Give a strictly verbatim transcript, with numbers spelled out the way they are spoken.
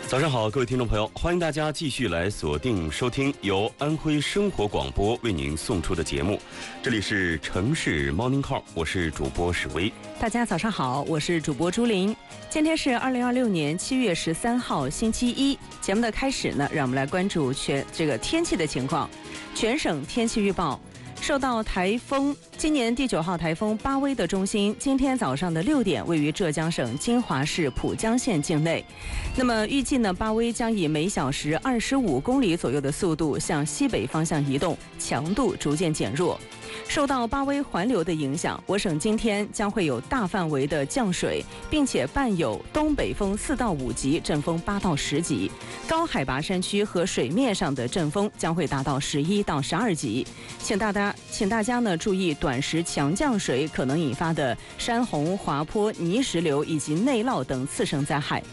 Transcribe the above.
早上好，各位听众朋友，欢迎大家继续来锁定收听由安徽生活广播为您送出的节目。这里是城市 Morning Call， 我是主播史威。 大家早上好，我是主播朱琳。今天是二零二六年七月十三号，星期一。节目的开始呢，让我们来关注全这个天气的情况。全省天气预报。受到台风今年第九号台风巴威的中心，今天早上的六点位于浙江省金华市浦江县境内。那么预计呢，巴威将以每小时二十五公里左右的速度向西北方向移动，强度逐渐减弱。受到巴威环流的影响，我省今天将会有大范围的降水，并且伴有东北风四到五级，阵风八到十级。高海拔山区和水面上的阵风将会达到十一到十二级。请大家，请大家呢注意短时强降水可能引发的山洪、滑坡、泥石流以及内涝等次生灾害，